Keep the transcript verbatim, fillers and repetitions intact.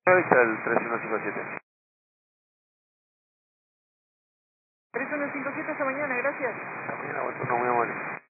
Avisa el tres uno cinco siete. tres uno cinco siete, hasta mañana, gracias. Hasta mañana, buen turno, muy amable.